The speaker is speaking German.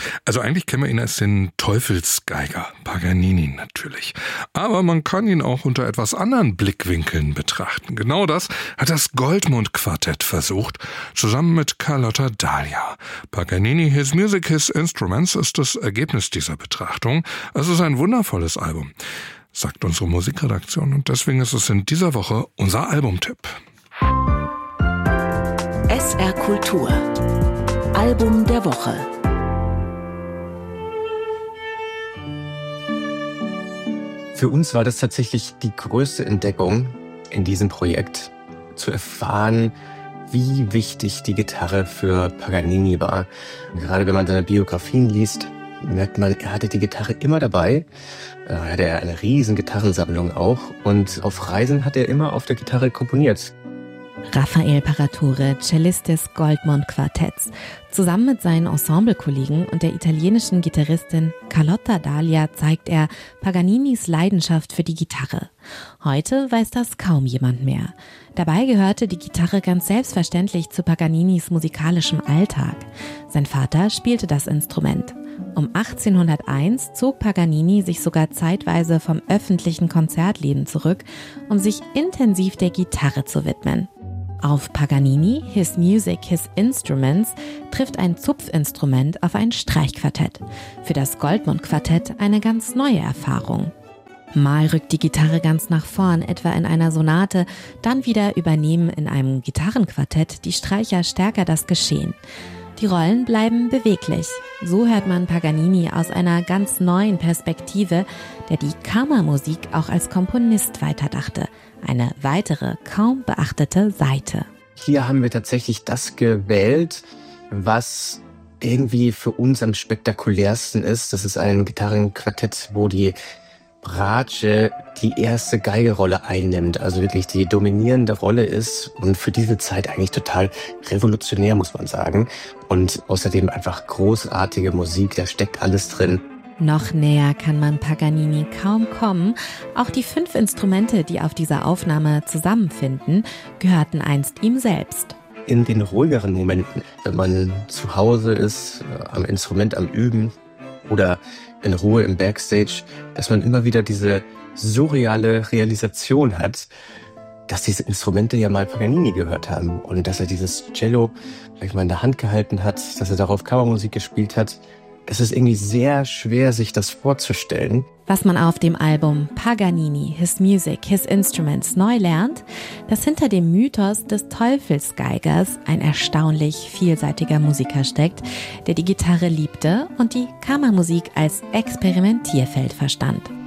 Also eigentlich kennen wir ihn als den Teufelsgeiger, Paganini natürlich. Aber man kann ihn auch unter etwas anderen Blickwinkeln betrachten. Genau das hat das Goldmund-Quartett versucht, zusammen mit Carlotta Daglia. Paganini, His Music, His Instruments ist das Ergebnis dieser Betrachtung. Es ist ein wundervolles Album, sagt unsere Musikredaktion. Und deswegen ist es in dieser Woche unser Albumtipp. SR Kultur. Album der Woche. Für uns war das tatsächlich die größte Entdeckung in diesem Projekt, zu erfahren, wie wichtig die Gitarre für Paganini war. Gerade wenn man seine Biografien liest, merkt man, er hatte die Gitarre immer dabei. Er hatte eine riesen Gitarrensammlung auch. Und auf Reisen hat er immer auf der Gitarre komponiert. Raffaele Paratore, Cellist des Goldmund-Quartetts. Zusammen mit seinen Ensemblekollegen und der italienischen Gitarristin Carlotta Daglia zeigt er Paganinis Leidenschaft für die Gitarre. Heute weiß das kaum jemand mehr. Dabei gehörte die Gitarre ganz selbstverständlich zu Paganinis musikalischem Alltag. Sein Vater spielte das Instrument. Um 1801 zog Paganini sich sogar zeitweise vom öffentlichen Konzertleben zurück, um sich intensiv der Gitarre zu widmen. Auf Paganini, His Music, His Instruments trifft ein Zupfinstrument auf ein Streichquartett. Für das Goldmund-Quartett eine ganz neue Erfahrung. Mal rückt die Gitarre ganz nach vorn, etwa in einer Sonate, dann wieder übernehmen in einem Gitarrenquartett die Streicher stärker das Geschehen. Die Rollen bleiben beweglich. So hört man Paganini aus einer ganz neuen Perspektive, der die Kammermusik auch als Komponist weiterdachte. Eine weitere, kaum beachtete Seite. Hier haben wir tatsächlich das gewählt, was irgendwie für uns am spektakulärsten ist. Das ist ein Gitarrenquartett, wo die Bratsche die erste Geigerolle einnimmt, also wirklich die dominierende Rolle ist und für diese Zeit eigentlich total revolutionär, muss man sagen. Und außerdem einfach großartige Musik, da steckt alles drin. Noch näher kann man Paganini kaum kommen. Auch die 5 Instrumente, die auf dieser Aufnahme zusammenfinden, gehörten einst ihm selbst. In den ruhigeren Momenten, wenn man zu Hause ist, am Instrument am Üben oder in Ruhe im Backstage, dass man immer wieder diese surreale Realisation hat, dass diese Instrumente ja mal Paganini gehört haben und dass er dieses Cello vielleicht mal in der Hand gehalten hat, dass er darauf Kammermusik gespielt hat. Es ist irgendwie sehr schwer, sich das vorzustellen. Was man auf dem Album Paganini, His Music, His Instruments neu lernt, dass hinter dem Mythos des Teufelsgeigers ein erstaunlich vielseitiger Musiker steckt, der die Gitarre liebte und die Kammermusik als Experimentierfeld verstand.